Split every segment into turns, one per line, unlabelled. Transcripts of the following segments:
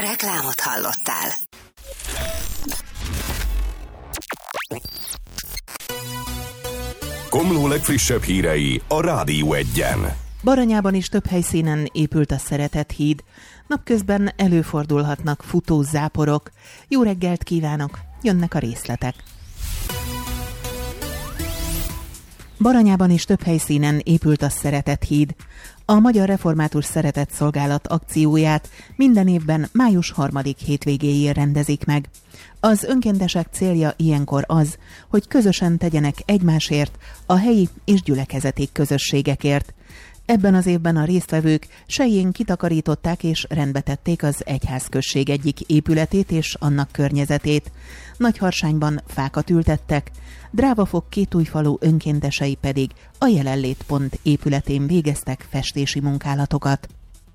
Reklámot hallottál.
Komló legfrissebb hírei a Rádió 1-en.
Baranyában is több helyszínen épült a Szeretett híd. Napközben előfordulhatnak futózáporok. Jó reggelt kívánok! Jönnek a részletek. Baranyában is több helyszínen épült a Szeretett híd. A Magyar Református Szeretett Szolgálat akcióját minden évben május 3. hétvégéjén rendezik meg. Az önkéntesek célja ilyenkor az, hogy közösen tegyenek egymásért, a helyi és gyülekezeti közösségekért. Ebben az évben a résztvevők sejjén kitakarították és rendbetették az egyházközség egyik épületét és annak környezetét. Nagyharsányban fákat ültettek, Drávafok Kétújfalu önkéntesei pedig a Jelenlétpont épületén végeztek festési munkálatokat.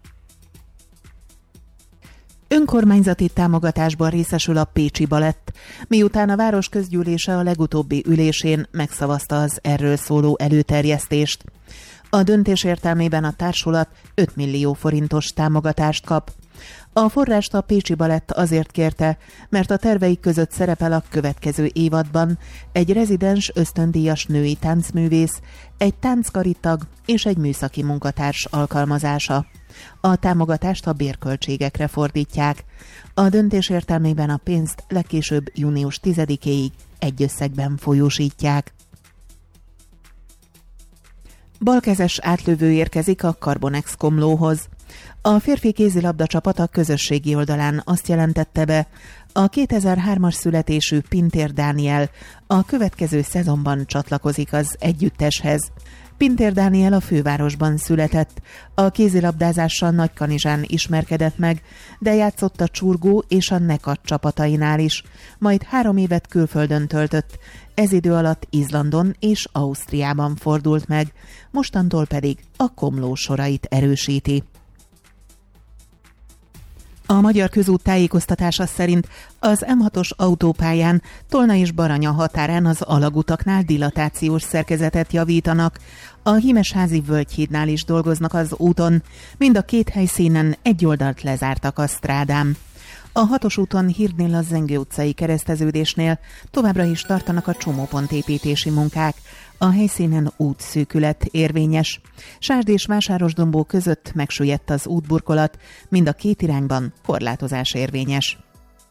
Önkormányzati támogatásban részesül a Pécsi Balett, miután a város közgyűlése a legutóbbi ülésén megszavazta az erről szóló előterjesztést. A döntés értelmében a társulat 5 millió forintos támogatást kap. A forrást a Pécsi Balett azért kérte, mert a terveik között szerepel a következő évadban egy rezidens ösztöndíjas női táncművész, egy tánckaritag és egy műszaki munkatárs alkalmazása. A támogatást a bérköltségekre fordítják. A döntés értelmében a pénzt legkésőbb június 10-éig egy összegben folyósítják. Balkezes átlövő érkezik a Carbonex Komlóhoz. A férfi kézilabda csapat a közösségi oldalán azt jelentette be, a 2003-as születésű Pintér Dániel a következő szezonban csatlakozik az együtteshez. Pintér Dániel a fővárosban született, a kézilabdázással Nagykanizsán ismerkedett meg, de játszott a Csurgó és a Nekat csapatainál is, majd 3 évet külföldön töltött, ez idő alatt Izlandon és Ausztriában fordult meg, mostantól pedig a Komló sorait erősíti. A Magyar Közút tájékoztatása szerint az M6-os autópályán Tolna és Baranya határán az alagutaknál dilatációs szerkezetet javítanak. A Himesházi Völgyhídnál is dolgoznak az úton, mind a két helyszínen egy oldalt lezártak a strádán. A 6-os úton Hirdnél a Zengő utcai kereszteződésnél továbbra is tartanak a csomópontépítési munkák. A helyszínen útszűkület érvényes. Sárd és Vásárosdombó között megsüllyedt az útburkolat, mind a két irányban korlátozás érvényes.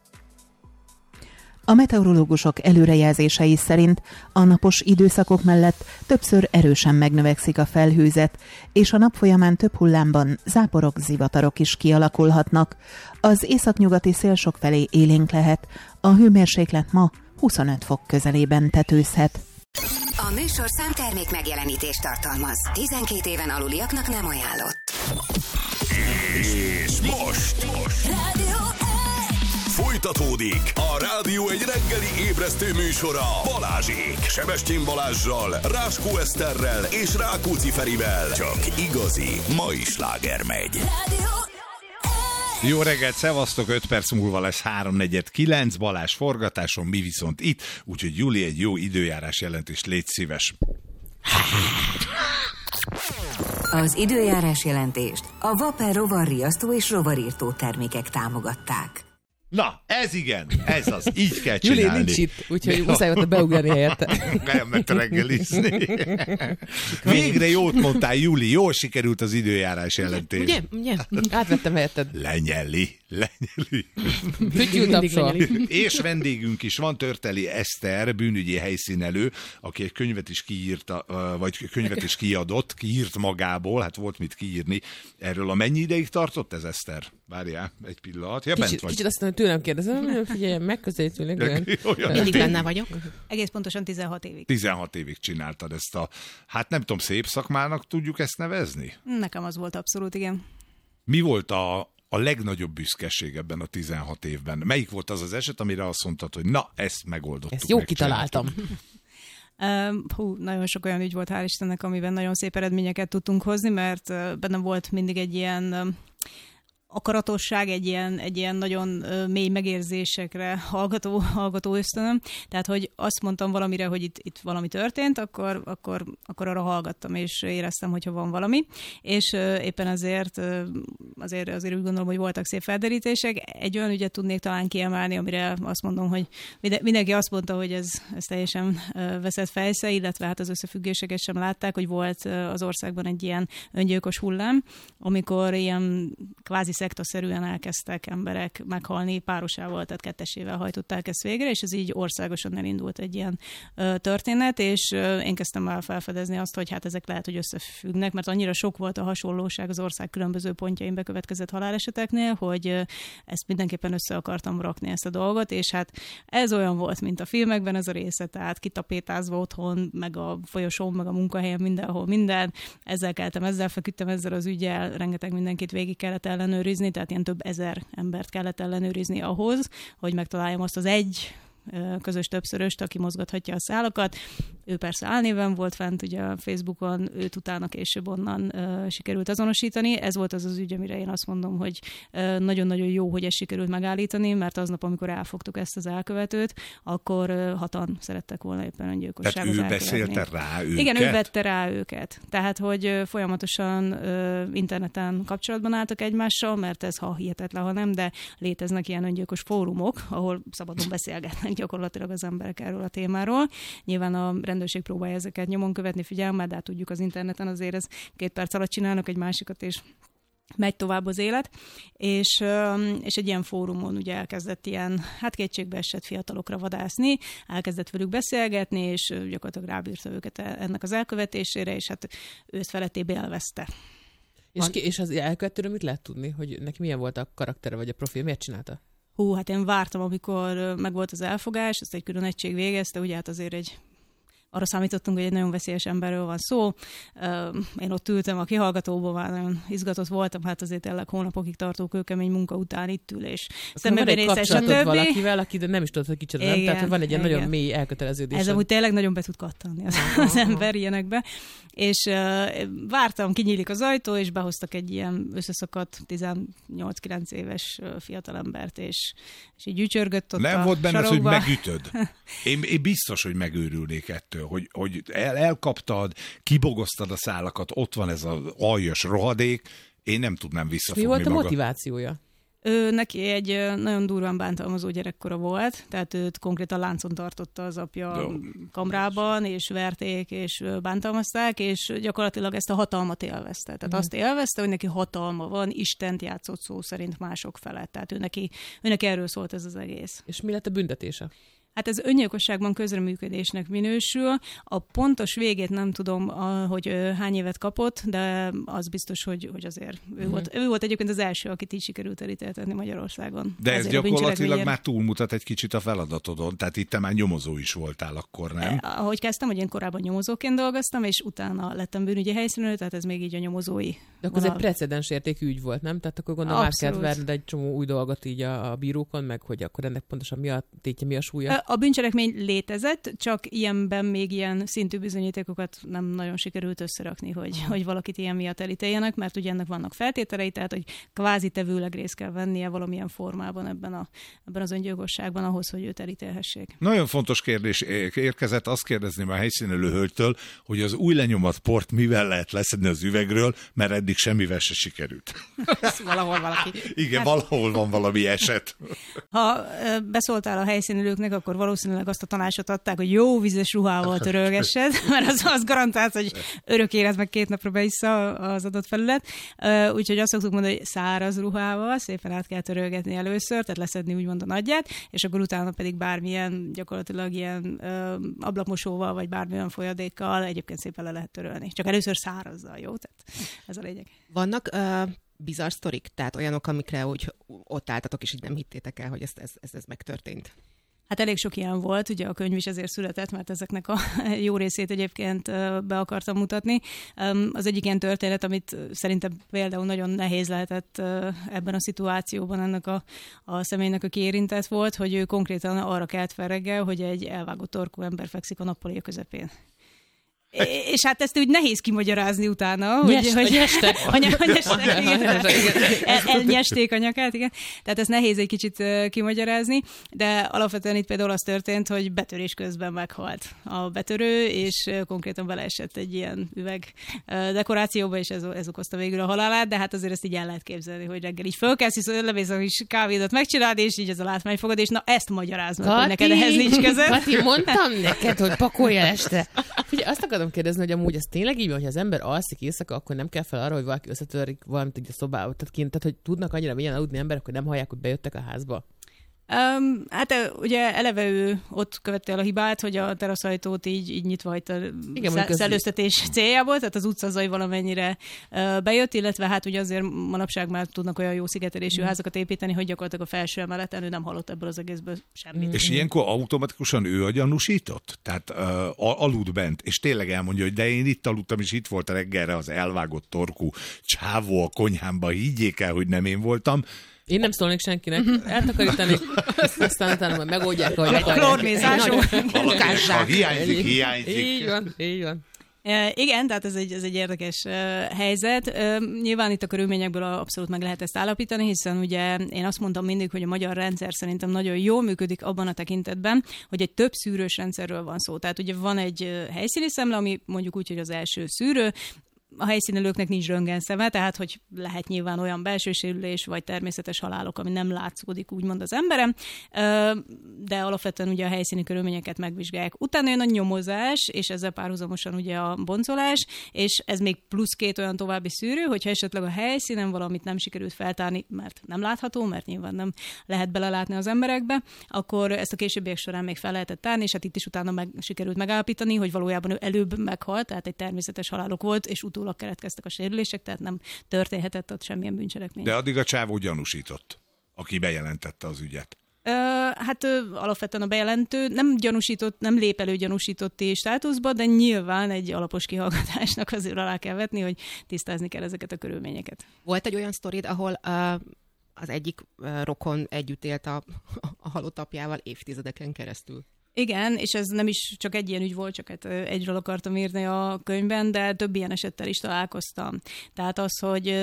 A meteorológusok előrejelzései szerint a napos időszakok mellett többször erősen megnövekszik a felhőzet, és a nap folyamán több hullámban záporok, zivatarok is kialakulhatnak. Az északnyugati szél sokfelé élénk lehet, a hőmérséklet ma 25 fok közelében tetőzhet.
A műsor számtermék megjelenítést tartalmaz. 12 éven aluliaknak nem ajánlott.
És most
Rádió 1!
folytatódik a Rádió egy reggeli ébresztő műsora Balázsék. Sebestyén Balázssal, Ráskó Eszterrel és Rákóczi Ferivel. Csak igazi mai sláger megy.
Rádió 1!
Jó reggelt, szevasztok, 5 perc múlva lesz 3:49, Balázs forgatáson, mi viszont itt, úgyhogy Juli, egy jó időjárás jelentést légy szíves.
Az időjárás jelentést a Vapor rovarriasztó és rovarírtó termékek támogatták.
Na, ez igen, ez az, így kell csinálni.
Júli nincs itt, úgyhogy muszáj volt beugrani helyette.
Elment reggelizni. Végre jót mondtál, Júli, jól sikerült az időjárás jelentés.
Ugye? Átvettem helyetted.
Lenyeli.
Fütyültapsol.
És vendégünk is van, Törteli Eszter, bűnügyi helyszínelő, aki egy könyvet is kiírta, vagy könyvet is kiírt magából, hát volt mit kiírni erről. Mennyi ideig tartott ez, Eszter? Várjál, egy pillanat. Ja, bent vagy.
Kicsit azt mondom, hogy tőlem kérdezem, figyelj, megközelítőleg.
Mindig benne vagyok. Egész pontosan 16 évig.
16 évig csináltad ezt a, hát nem tudom, szép szakmának tudjuk ezt nevezni?
Nekem az volt abszolút, igen.
Mi volt a legnagyobb büszkeség ebben a 16 évben? Melyik volt az az eset, amire azt mondtad, hogy na, ezt megoldottuk.
Ezt jó kitaláltam.
Nagyon sok olyan ügy volt, hál' Istennek, amiben nagyon szép eredményeket tudtunk hozni, mert bennem volt mindig egy ilyen akaratosság, egy ilyen nagyon mély megérzésekre hallgató ösztönöm. Tehát, hogy azt mondtam valamire, hogy itt valami történt, akkor arra hallgattam, és éreztem, hogyha van valami. És éppen azért úgy gondolom, hogy voltak szép felderítések. Egy olyan ügyet tudnék talán kiemelni, amire azt mondom, hogy mindenki azt mondta, hogy ez teljesen veszett fejsze, illetve hát az összefüggéseket sem látták, hogy volt az országban egy ilyen öngyilkos hullám, amikor ilyen kvázi szektaszerűen elkezdtek emberek meghalni párosával, tehát kettesével hajtották ezt végre, és ez így országosan elindult egy ilyen történet, és én kezdtem el felfedezni azt, hogy hát ezek lehet, hogy összefüggnek, mert annyira sok volt a hasonlóság az ország különböző pontjain bekövetkezett haláleseteknél, hogy ezt mindenképpen össze akartam rakni ezt a dolgot, és hát ez olyan volt, mint a filmekben ez a része, tehát kitapétázva otthon, meg a folyosón, meg a munkahelyen, mindenhol minden. Ezzel keltem, ezzel feküdtem, ezzel az üggyel, rengeteg mindenkit végig kellett ellenőrizni, tehát ilyen több ezer embert kellett ellenőrizni ahhoz, hogy megtaláljam azt az egy közös többszöröst, aki mozgathatja a szálakat. Ő persze álnéven volt fent ugye a Facebookon, őt utána később onnan sikerült azonosítani. Ez volt az az ügy, amire én azt mondom, hogy nagyon-nagyon jó, hogy ezt sikerült megállítani, mert aznap, amikor elfogtuk ezt az elkövetőt, akkor hatan szerettek volna éppen öngyilkosságot elkövetni.
Tehát ő beszélte rá őket?
Igen, ő vette rá őket. Tehát, hogy folyamatosan interneten kapcsolatban álltak egymással, mert ez ha hihetetlen, ha nem, de léteznek ilyen öngyilkos fórumok, ahol szabadon beszélgetnek gyakorlatilag az emberek erről a témáról. Nyilván a rendőrség próbálja ezeket nyomon követni, figyelemmel, de hát tudjuk az interneten azért ez 2 perc alatt csinálnak egy másikat, és megy tovább az élet, és egy ilyen fórumon ugye elkezdett ilyen, hát kétségbe esett fiatalokra vadászni, elkezdett velük beszélgetni, és gyakorlatilag rábírta őket ennek az elkövetésére, és hát őt felettébb élvezte.
És az elkövetőről mit lehet tudni, hogy neki milyen volt a karaktere, vagy a profil, miért csinálta?
Hát én vártam, amikor megvolt az elfogás, ezt egy külön egység végezte, ugye hát azért arra számítottunk, hogy egy nagyon veszélyes emberről van szó. Én ott ültem a kihallgatóban, már nagyon izgatott voltam, hát azért tényleg hónapokig tartó kőkemény munka után itt ül, és
szemben egy kapcsolatod valakivel, aki nem is tudod, hogy kicsoda, nem? Tehát, hogy van egy ilyen nagyon mély elköteleződés.
Ez amúgy tényleg nagyon be tud kattanni az ember ilyenekbe. És vártam, kinyílik az ajtó, és behoztak egy ilyen összeszakadt 18-9 éves fiatalembert, és így gyücsörgött ott
nem
a
volt benne az, hogy
sarokba.
megütöd. Én biztos, hogy megőrülnék ettől, hogy elkaptad, kibogoztad a szálakat, ott van ez az aljas rohadék, én nem tudnám visszafogni magam.
Mi volt a motivációja?
Neki egy nagyon durván bántalmazó gyerekkora volt, tehát őt konkrétan láncon tartotta az apja kamrában, és verték, és bántalmazták, és gyakorlatilag ezt a hatalmat élvezte. Tehát azt élvezte, hogy neki hatalma van, Istent játszott szó szerint mások felett. Tehát ő neki erről szólt ez az egész.
És mi lett a büntetése?
Hát ez öngyilkosságban közreműködésnek minősül. A pontos végét nem tudom, hogy hány évet kapott, de az biztos, hogy azért ő volt egyébként az első, akit így sikerült elítéltetni Magyarországon.
De ez gyakorlatilag már túlmutat egy kicsit a feladatodon, tehát itt te már nyomozó is voltál akkor, nem?
Ahogy kezdtem, hogy én korábban nyomozóként dolgoztam, és utána lettem bűnügyi helyszínelő, tehát ez még így a nyomozói.
De akkor ez egy precedens értékű ügy volt, nem? Tehát akkor gondolom át kellett verned egy csomó új dolgot így a bírókon, meg hogy akkor ennek pontosan mi a tétje, mi a súlya?
A bűncselekmény létezett, csak ilyenben még ilyen szintű bizonyítékokat nem nagyon sikerült összerakni, hogy valakit ilyen miatt elítéljenek, mert ugye ennek vannak feltételei, tehát hogy kvázi tevőleg részt kell vennie valamilyen formában ebben az öngyilkosságban ahhoz, hogy őt elítélhessék.
Nagyon fontos kérdés érkezett, azt kérdezném a helyszínelő hölgytől, hogy az új lenyomat port mivel lehet leszedni az üvegről, mert eddig semmivel se sikerült.
Valahol valaki.
Igen, valahol van valami eset.
Ha beszóltál a helyszínelőknek, akkor valószínűleg azt a tanácsot adták, hogy jó vízes ruhával törölgessed, mert az garantált, hogy örök élet meg 2 napra beissza az adott felület. Úgyhogy azt szoktuk mondani, hogy száraz ruhával szépen át kell törölgetni először, tehát leszedni úgymond a nagyját, és akkor utána pedig bármilyen gyakorlatilag ilyen ablakmosóval, vagy bármilyen folyadékkal egyébként szépen le lehet törölni. Csak először szárazzal, jó? Tehát ez a lényeg.
Vannak bizarr sztorik, tehát olyanok, amikre úgy ott álltatok, és így nem hittétek el, hogy ez megtörtént?
Hát elég sok ilyen volt, ugye a könyv is ezért született, mert ezeknek a jó részét egyébként be akartam mutatni. Az egyik ilyen történet, amit szerintem például nagyon nehéz lehetett ebben a szituációban ennek a személynek, aki érintett volt, hogy ő konkrétan arra kelt fel reggel, hogy egy elvágott torkú ember fekszik a nappaliak közepén. És hát ezt úgy nehéz kimagyarázni utána,
hogy
elnyesték a nyakát, igen. Tehát ezt nehéz egy kicsit kimagyarázni, de alapvetően itt például az történt, hogy betörés közben meghalt a betörő, és konkrétan beleesett egy ilyen üveg dekorációba, és ez okozta végül a halálát, de hát azért ezt így el lehet képzelni, hogy reggel így fölkelsz, levész a kis kávédat megcsinálni, és így ez a látvány fogad, és na ezt magyaráznak, hogy neked ehhez nincs közed.
Kati, mondtam neked, hogy pakolj este. Figyelj, azt akarom kérdezni, hogy amúgy ez tényleg így van, hogy az ember alszik éjszaka, akkor nem kell fel arra, hogy valaki összetörik valamit egy a szobába. Tehát hogy tudnak annyira mélyen aludni emberek, hogy nem hallják, hogy bejöttek a házba?
Hát ugye eleve ő ott követte el a hibát, hogy a teraszajtót így nyitva hagyta szellőztetés céljából, tehát az utcazaj valamennyire bejött, illetve hát ugye azért manapság már tudnak olyan jó szigetelésű házakat építeni, hogy gyakorlatilag a felső emeleten ő nem hallott ebből az egészből semmit.
És ilyenkor automatikusan ő a gyanúsított? Tehát aludt bent, és tényleg elmondja, hogy de én itt aludtam, és itt volt a reggelre az elvágott torkú csávó a konyhámba, higgyék el, hogy nem én voltam.
Én nem szólnék senkinek, eltakarítanék, aztán utána majd megoldják, hogy akarják.
Klórmézású.
Ha hiányzik.
Így van.
Igen, tehát ez egy érdekes helyzet. Nyilván itt a körülményekből abszolút meg lehet ezt állapítani, hiszen ugye én azt mondtam mindig, hogy a magyar rendszer szerintem nagyon jól működik abban a tekintetben, hogy egy több szűrős rendszerről van szó. Tehát ugye van egy helyszíni szemle, ami mondjuk úgy, hogy az első szűrő, a helyszínelőknek nincs röntgenszeme, tehát hogy lehet nyilván olyan belső sérülés vagy természetes halálok, ami nem látszódik úgymond az emberem, de alapvetően ugye a helyszíni körülményeket megvizsgálják. Utána jön a nyomozás, és ezzel párhuzamosan ugye a boncolás, és ez még plusz 2 olyan további szűrő, hogyha esetleg a helyszínen valamit nem sikerült feltárni, mert nem látható, mert nyilván nem lehet belelátni az emberekbe, akkor ezt a későbbiek során még fel lehetett tárni, és hát itt is utána sikerült megállapítani, hogy valójában ő előbb meghalt, tehát egy természetes halálok volt, és utólag keletkeztek a sérülések, tehát nem történhetett ott semmilyen bűncselekmény.
De addig a csávó gyanúsított, aki bejelentette az ügyet.
Hát alapvetően a bejelentő nem gyanúsított, nem lép elő gyanúsítotti státuszba, de nyilván egy alapos kihallgatásnak azért alá kell vetni, hogy tisztázni kell ezeket a körülményeket.
Volt egy olyan sztorid, ahol az egyik rokon együtt élt a halott apjával évtizedeken keresztül?
Igen, és ez nem is csak egy ilyen ügy volt, csak hát egyről akartam írni a könyvben, de több ilyen esettel is találkoztam. Tehát az,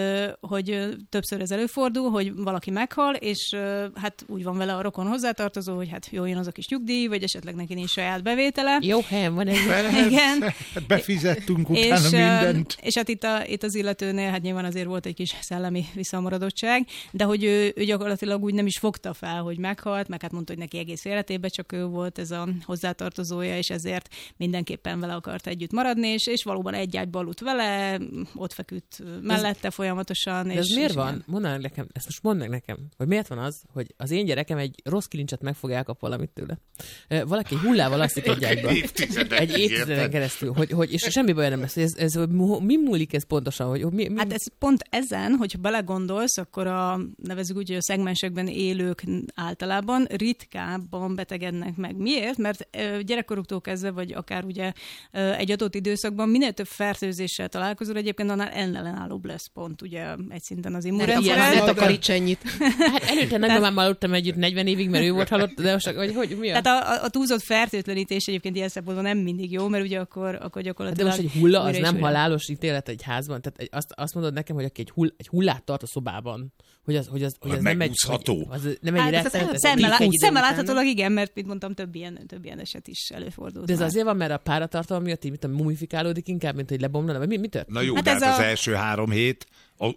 hogy többször ez előfordul, hogy valaki meghal, és hát úgy van vele a rokon hozzátartozó, hogy hát jó, jön az a kis nyugdíj, vagy esetleg neki nincs saját bevétele.
Jó helyen van ez.
Igen.
Hát befizettünk utána mindent.
És hát itt az illetőnél, hát nyilván azért volt egy kis szellemi visszamaradottság, de hogy ő gyakorlatilag úgy nem is fogta fel, hogy meghalt, meg hát mondta, hogy neki egész életében csak ő volt ez a hozzátartozója, és ezért mindenképpen vele akart együtt maradni, és valóban egy ágyba aludt vele, ott feküdt mellette folyamatosan.
De ez miért van? Ezt most mondd meg nekem, hogy miért van az, hogy az én gyerekem egy rossz kilincset meg fog elkap valamit tőle. Valaki hullával alszik egy ágyba. Egy évtizeden keresztül. És semmi baj nem lesz. Ez mi múlik ez pontosan? Hogy
Hát ez pont ezen, hogyha belegondolsz, akkor nevezzük úgy, hogy a szegmensekben élők általában ritkábban betegednek meg. Miért? Mert gyerekkoruktól kezdve, vagy akár ugye egy adott időszakban minél több fertőzéssel találkozol, egyébként annál ellenállóbb lesz pont ugye egy szinten az immunrendszer.
Ne takaríts ennyit.
Hát előtte nagymamával aludtam együtt 40 évig, mert ő volt halott, de most hogy mi a?
Tehát a túlzott fertőtlenítés egyébként ilyen szempontból nem mindig jó, mert ugye akkor gyakorlatilag...
De most egy hulla, az nem halálos ítélet egy házban? Tehát azt mondod nekem, hogy aki egy hullát tart a szobában, hogy az nem egy... Nem egy rettenetes.
Szemmel láthatólag igen, mert mint mondtam, több ilyen eset is előfordult.
De ez azért van, mert a páratartalom miatt így mumifikálódik inkább, mint hogy lebomlana, vagy mi történt?
Na jó, hát de az első 3 hét,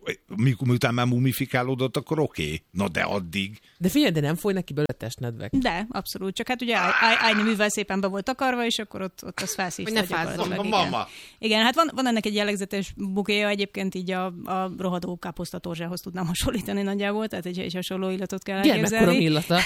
miután már mumifikálódott, akkor oké. Na de addig.
De figyelj, de nem folynak ki belőle testnedvek.
De, abszolút. Csak hát ugye ágyneművel szépen be volt takarva, és akkor ott az felszívta.
Hogy ne fázzon.
Mama.
Igen, hát van ennek egy jellegzetes bukéja, egyébként így a rohadó káposztatorzsához tudnám hasonlítani nagyjából, tehát egy hasonló illatot kell elképzelni.
Gyermekkora illata.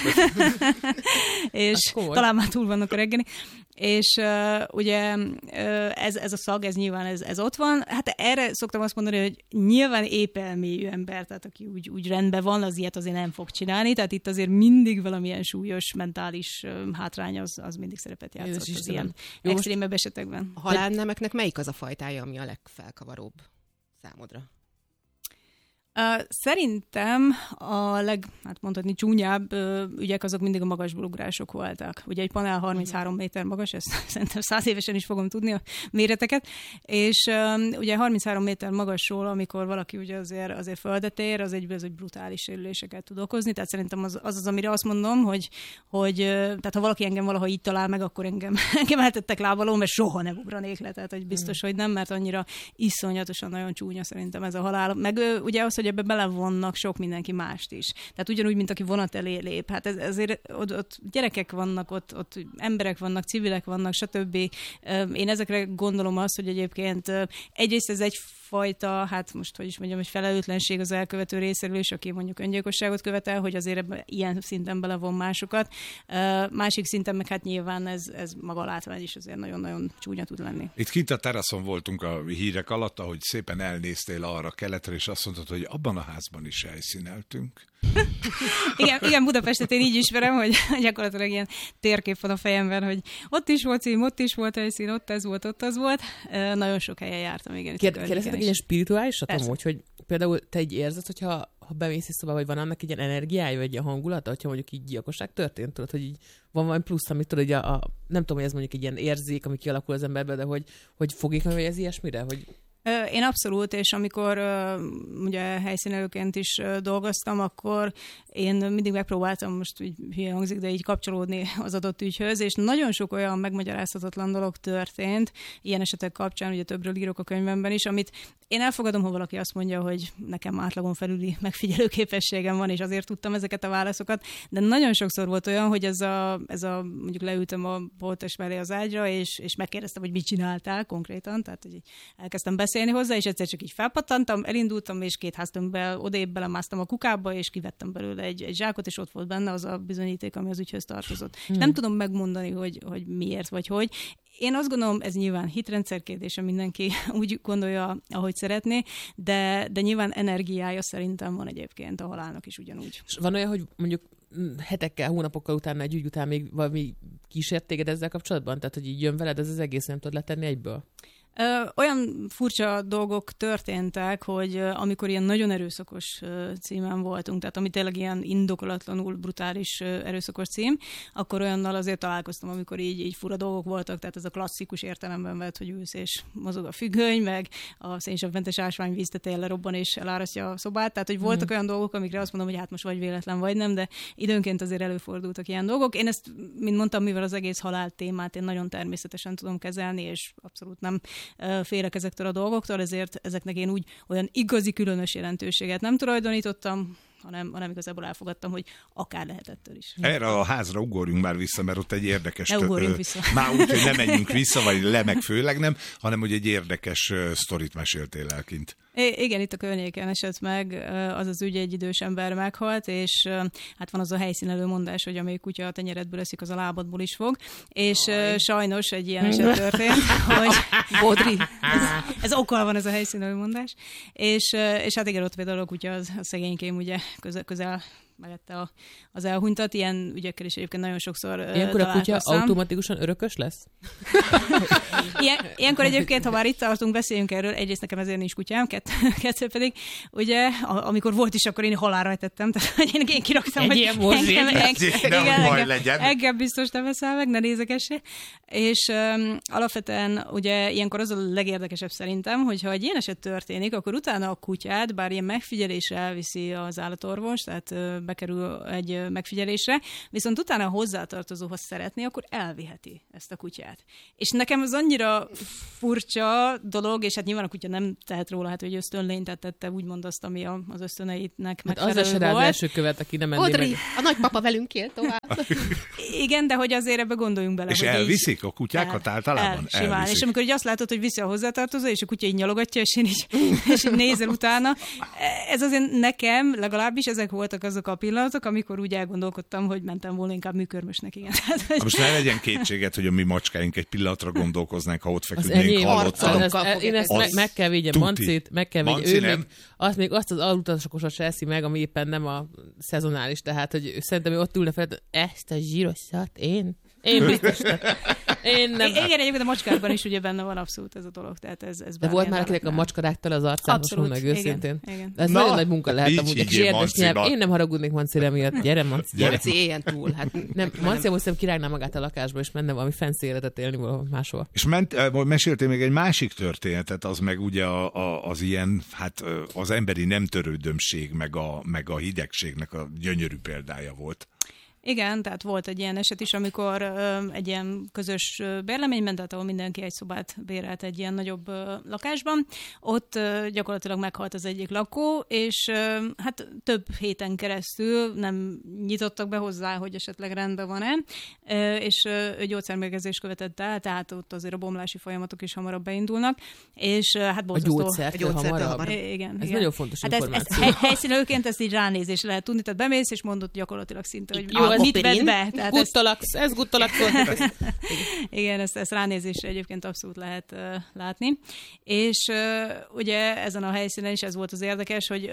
És talán már túl vannak a reggeli. És ugye ez a szag, ez nyilván ez ott van. Hát erre szoktam azt mondani, hogy nyilván épp elmélyű ember, tehát aki úgy rendben van, az ilyet azért nem fog csinálni, tehát itt azért mindig valamilyen súlyos mentális hátrány az mindig szerepet játszott az ilyen extrémebb esetekben.
A halálnemeknek melyik az a fajtája, ami a legfelkavaróbb számodra?
Szerintem a mondhatni csúnyább ügyek azok mindig a magasból ugrások voltak. Ugye egy panel 33 méter magas, ezt szerintem 100 évesen is fogom tudni a méreteket, és ugye 33 méter magasról, amikor valaki ugye azért földet ér, az egy brutális sérüléseket tud okozni, tehát szerintem az, amire azt mondom, hogy tehát ha valaki engem valaha így talál meg, akkor engem eltettek lábaló, mert soha nem ugranék le, tehát hogy biztos, hogy nem, mert annyira iszonyatosan nagyon csúnya szerintem ez a halál. Meg ugye az, hogy ebbe belevonnak sok mindenki mást is. Tehát ugyanúgy, mint aki vonat elé lép. Hát ezért ott gyerekek vannak, ott emberek vannak, civilek vannak, stb. Én ezekre gondolom azt, hogy egyébként egyrészt ez egyfajta, hát most hogy is mondjam, hogy felelőtlenség az elkövető részéről is, aki mondjuk öngyilkosságot követel, hogy azért ebben ilyen szinten belevon másokat. Másik szinten meg hát nyilván ez maga a látvány is azért nagyon-nagyon csúnya tud lenni.
Itt kint a teraszon voltunk a hírek alatt, ahogy szépen elnéztél arra keletre, és azt mondtad, hogy abban a házban is helyszíneltünk.
igen, Budapestet én így ismerem, hogy gyakorlatilag ilyen térkép van a fejemben, hogy ott is volt cím, ott is volt helyszín, ott ez volt, ott az volt. Nagyon sok helyen jártam, igen.
Kérdeztek ilyen spirituálisat amúgy, hogy például te egy érzed, hogyha bemész egy szobába, vagy van annak egy ilyen energiája, vagy egy hangulata, hogyha mondjuk így gyilkosság történt, tudod, hogy így van valami plusz, amit tudod, hogy nem tudom, hogy ez mondjuk egy ilyen érzék, ami kialakul az emberben, de hogy fogékony vagy ez ilyesmire, hogy...
Én abszolút, és amikor ugye helyszínelőként is dolgoztam, akkor én mindig megpróbáltam, most így hülye hangzik, de így kapcsolódni az adott ügyhöz, és nagyon sok olyan megmagyarázhatatlan dolog történt, ilyen esetek kapcsán, ugye többről írok a könyvemben is, amit én elfogadom, ha valaki azt mondja, hogy nekem átlagon felüli megfigyelő képességem van, és azért tudtam ezeket a válaszokat, de nagyon sokszor volt olyan, hogy ez a mondjuk leültem a holttest mellé az ágyra, és megkérdeztem, hogy mit csináltál konkrétan, tehát hogy elkezdtem beszélni hozzá, és egyszer csak így felpattantam, elindultam, és 2 háztömbben odébb belemásztam a kukába, és kivettem belőle egy zsákot, és ott volt benne az a bizonyíték, ami az ügyhöz tartozott. És nem tudom megmondani, hogy miért, vagy hogy. Én azt gondolom, ez nyilván hitrendszer kérdése, mindenki úgy gondolja, ahogy szeretné, de nyilván energiája szerintem van egyébként a halálnak is ugyanúgy.
És van olyan, hogy mondjuk hetekkel, hónapokkal utána, egy ügy után még valami kísért téged ezzel kapcsolatban? Tehát, hogy így jön veled ez az egész, nem tudod letenni egyből?
Olyan furcsa dolgok történtek, hogy amikor ilyen nagyon erőszakos címen voltunk, tehát ami tényleg ilyen indokolatlanul brutális erőszakos cím, akkor olyannal azért találkoztam, amikor így fura dolgok voltak, tehát ez a klasszikus értelemben vett, hogy ülsz és mozog a függöny, meg a szénsavmentes ásványvíz tetején lerobban és elárasztja a szobát, tehát hogy voltak olyan dolgok, amikre azt mondom, hogy hát most vagy véletlen, vagy nem, de időnként azért előfordultak ilyen dolgok. Én ezt, mint mondtam, mivel az egész halál témát én nagyon természetesen tudom kezelni, és abszolút nem félek ezektől a dolgoktól, ezért ezeknek én úgy olyan igazi különös jelentőséget nem tulajdonítottam, hanem igazából elfogadtam, hogy akár lehetettől is.
Erre a házra ugorjunk már vissza, mert ott egy érdekes...
Ne ugorjunk vissza.
Már úgy, hogy ne menjünk vissza, vagy le meg főleg nem, hanem hogy egy érdekes sztorit meséltél el kint.
Igen, itt a környéken esett meg az ügy, egy idős ember meghalt, és hát van az a helyszínelő mondás, hogy amelyik kutya a tenyeredből eszik, az a lábadból is fog, és sajnos egy ilyen eset történt, hogy Bodri, ez okkal van ez a helyszínelő mondás, és hát igen, ott például a kutya, a szegénykém ugye közel mellette az elhunytat, ilyen ügyekkel is egyébként nagyon sokszor
ilyenkor a kutya automatikusan örökös lesz?
Ilyenkor egyébként, ha már itt tartunk, beszéljünk erről, egyrészt nekem ezért nincs kutyám, kettő pedig, ugye, amikor volt is, akkor én halálra ejtettem, tehát én kiraktam, hogy engem biztos nem veszel meg, ne nézekesse. És alapvetően ugye ilyenkor az a legérdekesebb szerintem, hogyha egy ilyen eset történik, akkor utána a kutyát, bár ilyen megfigyelésre elviszi az állatorvos, tehát bekerül egy megfigyelésre, viszont utána a hozzátartozó, ha szeretné, akkor elviheti ezt a kutyát. És nekem az annyira furcsa dolog, és hát nyilván a kutya nem tehet róla, hát hogy ösztönlényt tette, úgymond azt, ami az ösztöneitnek megfelelő
volt. Az az első követ, aki nem menné meg.
A nagypapa velünk él tovább.
Igen, de hogy azért ebbe gondoljunk bele.
És elviszik a kutyákat általában?
Simán. És amikor így azt látod, hogy viszi a hozzátartozó, és a kutya így nyalogatja, és én így nézel utána. Ez azért nekem, legalábbis ezek voltak azok a pillanatok, amikor úgy elgondolkodtam, hogy mentem volna inkább műkörmösnek, igen.
Most ne legyen kétséget, hogy a mi macskáink egy pillanatra gondolkoznánk, ha ott feküdnénk halottan.
Én ezt meg kell védjem Mancit, meg kell védjem. Ő még azt az alutasokosat se eszi meg, ami éppen nem a szezonális, tehát hogy szerintem ő ott ülne fel, ezt a zsírossat én biztos. Én nem.
Igen, egyébként a macskákban is ugye benne van abszolút ez a dolog. Tehát ez
de volt már akinek a macskarágtal az arcán, most meg őszintén.
Igen.
Ez nagyon nagy munka lehet amúgy, egy zsérdes nyelv. Én nem haragudnék Mancira miatt. Gyere, Manci.
Manci éljen túl. Hát nem,
Manci most hiszem kirágná magát a lakásba, és menne valami fancy életet élni valahol máshol.
És meséltél még egy másik történetet, az meg ugye az ilyen, hát az emberi nem törődömség, meg a hidegségnek a gyönyörű példája volt.
Igen, tehát volt egy ilyen eset is, amikor egy ilyen közös bérleményben, tehát ahol mindenki egy szobát bérelt egy ilyen nagyobb lakásban, ott gyakorlatilag meghalt az egyik lakó, és hát több héten keresztül nem nyitottak be hozzá, hogy esetleg rendben van-e, és ő gyógyszermérgezést követett el, tehát ott azért a bomlási folyamatok is hamarabb beindulnak, és hát borzasztó.
A gyógyszertől hamarabb.
Igen.
Ez nagyon fontos információ.
Hát helyszínelőként ezt így ránézés lehet tudni, tehát bemész, és mondott gyakorlatilag szinte, hogy mit vett be.
Ez guttalax volt.
Igen, ezt ránézésre egyébként abszolút lehet látni. És ugye ezen a helyszínen is ez volt az érdekes, hogy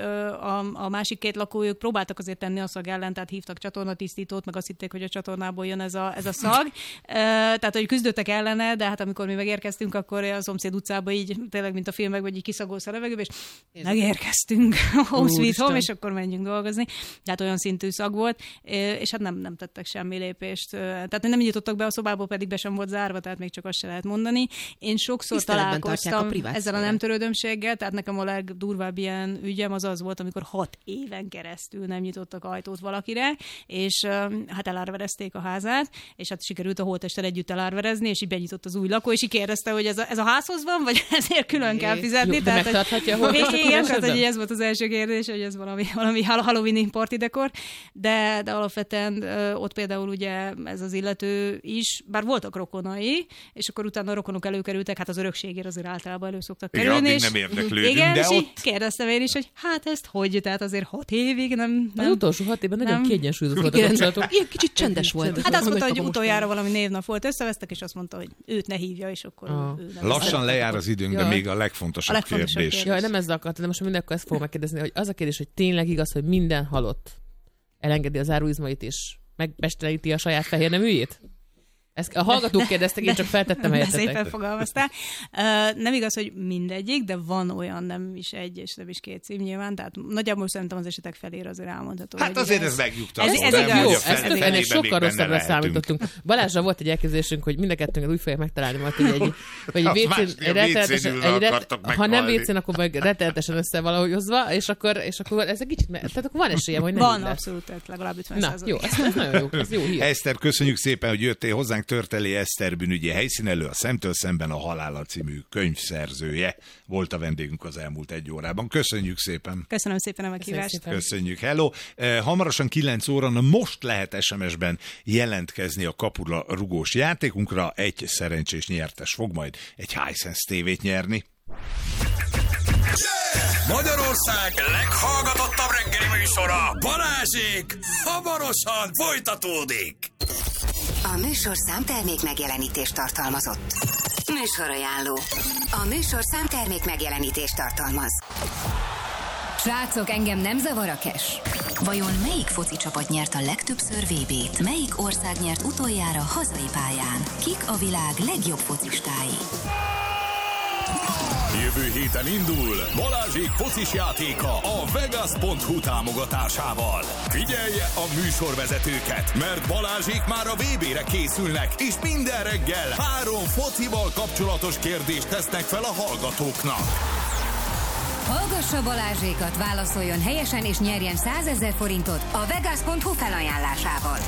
a másik két lakójuk próbáltak azért tenni a szag ellen, tehát hívtak csatornatisztítót, meg azt hitték, hogy a csatornából jön ez a szag. Tehát, hogy küzdöttek ellene, de hát amikor mi megérkeztünk, akkor a szomszéd utcába így tényleg, mint a filmekben, hogy így kiszagolsz a levegőbe, és megérkeztünk home sweet home, és akkor menjünk dolgozni. Tehát olyan szintű szag volt, és hát nem tettek semmi lépést. Tehát nem nyitottak be a szobából, pedig be sem volt zárva, tehát még csak azt se lehet mondani. Én sokszor találkoztam ezzel a nem törődömséggel, tehát nekem a legdurvább ilyen ügyem az volt, amikor 6 éven keresztül nem nyitottak ajtót valakire, és hát elárverezték a házát, és hát sikerült a holttesttel együtt elárverezni, és így benyitott az új lakó, és így kérdezte, hogy ez a házhoz van, vagy ezért külön kell fizetni.
Jó, tehát megtarthatja a holttestet?
Hogy ez volt az első kérdés, hogy ez valami Halloween party dekor, de alapvetően ott például ugye ez az illető is, bár voltak rokonai, és akkor utána a rokonok előkerültek, hát az örökségért azért általában elő szoktak kerülni.
Igen, nem érdeklődünk,
igen,
de
és
ott...
kérdeztem én is, hogy hát ezt hogy, tehát azért 6 évig nem...
Az utolsó 6 évben nagyon kiegyensúlyozott volt a kapcsolatok.
Ilyen kicsit csendes volt.
Hát azt mondta, hogy utoljára valami névnap volt, összevesztek, és azt mondta, hogy őt ne hívja, és akkor ő nem.
Lassan lejár az időnk, de még a legfontosabb kérdés.
Jaj, nem ezzel akartam, de most mindenkor ezt fogom megkérdezni, hogy az a kérdés, hogy tényleg igaz, hogy minden halott elengedi az áruizmait, és megbesteníti a saját fehér neműjét? Ezt a hallgatók kérdeztek, én csak feltettem helyettetek.
Szépen fogalmaztál. Nem igaz, hogy mindegyik, de van olyan nem is egy, és nem is 2 cím nyilván, tehát nagyjából szerintem az esetek felére azért elmondható.
Hát azért ez megnyugtató.
Ez igaz.
Ennek sokkal rosszabbra számítottunk. Balázsra volt egy elképzelésünk, hogy mind a kettőnk úgy fogják megtalálni majd, hogy egy ha nem WC-n, akkor meg rettenetesen össze valahogy hozva, és akkor ez egy kicsit, tehát akkor van esélyem, hogy nem
van abszolút, legalább 50%.
Na, jó, ez nagyon jó, ez jó hír.
Eszter, köszönjük szépen, hogy jöttél hozzánk. Törteli Eszter bűnügyi helyszínelő, a Szemtől szemben a Halállal című könyvszerzője volt a vendégünk az elmúlt 1 órában. Köszönjük szépen!
Köszönöm szépen a meghívást!
Köszönjük, hello! Hamarosan 9 óra, most lehet SMS-ben jelentkezni a kapura rugós játékunkra, egy szerencsés nyertes fog majd egy Hisense tévét nyerni.
Magyarország leghallgatottabb reggeli műsora, Balázsék, hamarosan folytatódik.
A műsorszám termék megjelenítést tartalmazott. Műsorajánló. A műsorszám termék megjelenítést tartalmaz. Srácok, engem nem zavar a cash.
Vajon melyik foci csapat nyert a legtöbbször VB-t? Melyik ország nyert utoljára hazai pályán? Kik a világ legjobb focistái?
Jövő héten indul Balázsék focis játéka a Vegas.hu támogatásával. Figyelje a műsorvezetőket, mert Balázsék már a VB-re készülnek, és minden reggel 3 focival kapcsolatos kérdést tesznek fel a hallgatóknak.
Hallgassa Balázsékat, válaszoljon helyesen és nyerjen 100 000 forintot a Vegas.hu felajánlásával.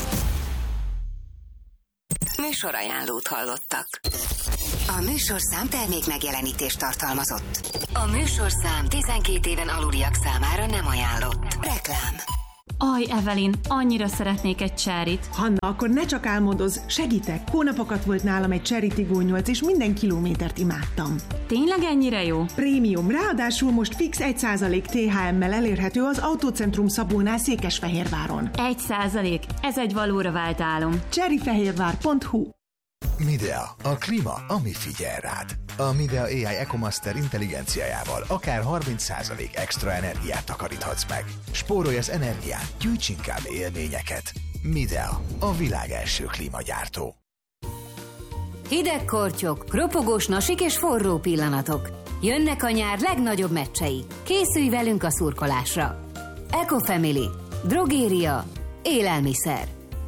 Műsorajánlót hallottak. A műsorszám termék megjelenítést tartalmazott. A műsorszám 12 éven aluliak számára nem ajánlott. Reklám.
Aj, Evelyn, annyira szeretnék egy cserit.
Hanna, akkor ne csak álmodozz, segítek. Hónapokat volt nálam egy Cherry Tiggo 8, és minden kilométert imádtam.
Tényleg ennyire jó?
Prémium, ráadásul most fix 1% THM-mel elérhető az Autócentrum Szabónál Székesfehérváron.
1%? Ez egy valóra vált álom.
cherryfehérvár.hu.
Midea, a klíma, ami figyel rád. A Midea AI EcoMaster intelligenciájával akár 30% extra energiát takaríthatsz meg. Spórolj az energián, gyűjts inkább élményeket. Midea, a világ első klímagyártó.
Hideg kortyok, ropogós nasik és forró pillanatok. Jönnek a nyár legnagyobb meccsei. Készülj velünk a szurkolásra. Ecofamily. Drogéria. Élelmiszer.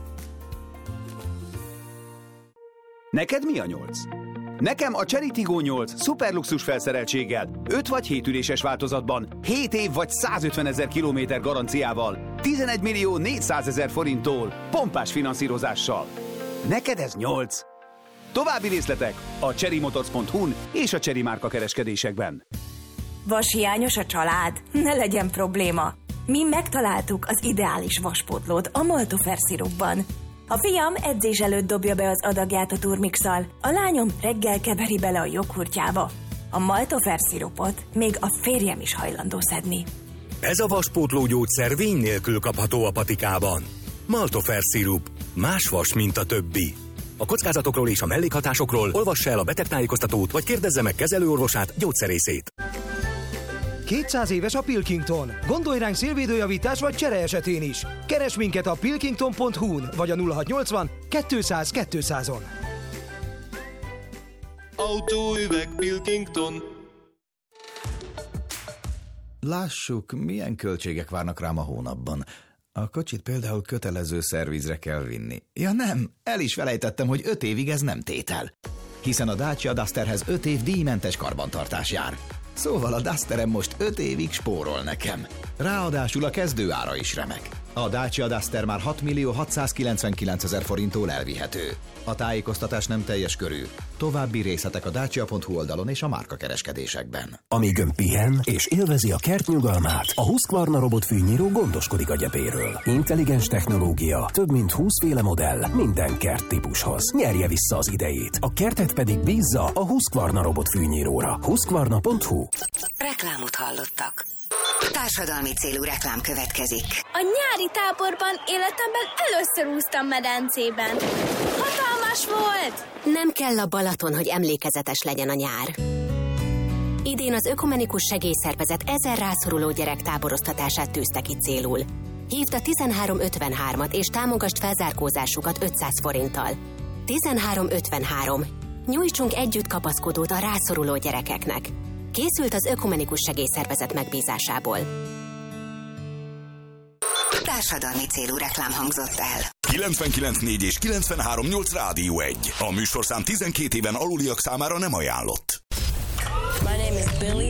Neked mi a 8? Nekem a Chery Tiggo 8 szuperluxus felszereltséggel, 5 vagy 7 üléses változatban, 7 év vagy 150 000 kilométer garanciával, 11 millió 400 000 forinttól, pompás finanszírozással. Neked ez 8? További részletek a cherrymotors.hu-n és a Chery márka kereskedésekben.
Vashiányos a család? Ne legyen probléma. Mi megtaláltuk az ideális vaspótlót a Maltofer szirupban. A fiam edzés előtt dobja be az adagját a turmixal, a lányom reggel keveri bele a joghurtjába. A Maltofer szirupot még a férjem is hajlandó szedni.
Ez a vaspótló gyógyszer vény nélkül kapható a patikában. Maltofer szirup. Más vas, mint a többi. A kockázatokról és a mellékhatásokról olvassa el a betegtájékoztatót, vagy kérdezze meg kezelőorvosát, gyógyszerészét.
200 éves a Pilkington. Gondolj ránk szélvédőjavítás vagy csere esetén is. Keresd minket a pilkington.hu-n, vagy a 0680 200 200-on.
Autóüveg Pilkington.
Lássuk, milyen költségek várnak rám a hónapban. A kocsit például kötelező szervizre kell vinni. Ja nem, el is felejtettem, hogy 5 évig ez nem tétel. Hiszen a Dacia Dusterhez 5 év díjmentes karbantartás jár. Szóval a Dusterem most 5 évig spórol nekem. Ráadásul a kezdőára is remek. A Dacia Duster már 6 699 000 forinttól elvihető. A tájékoztatás nem teljes körű. További részletek a dacia.hu oldalon és a márkakereskedésekben.
Amíg ön pihen és élvezi a kert nyugalmát, a Husqvarna robotfűnyíró gondoskodik a gyepéről. Intelligens technológia, több mint 20 féle modell, minden kerttípushoz. Nyerje vissza az idejét. A kertet pedig bízza a Husqvarna robotfűnyíróra. Husqvarna.hu.
Reklámot hallottak. Társadalmi célú reklám következik.
A nyári táborban életemben először úsztam medencében. Hatalmas volt!
Nem kell a Balaton, hogy emlékezetes legyen a nyár. Idén az Ökumenikus Segélyszervezet 1000 rászoruló gyerek táboroztatását tűzte ki célul. Hívd a 1353-at és támogasd felzárkózásukat 500 forinttal. 1353. Nyújtsunk együtt kapaszkodót a rászoruló gyerekeknek. Készült az Ökumenikus Segélyszervezet megbízásából.
Társadalmi célú reklám hangzott el.
99.4 és 93.8 Rádió 1. A műsorszám 12 éven aluliak számára nem ajánlott.
My name is Billy.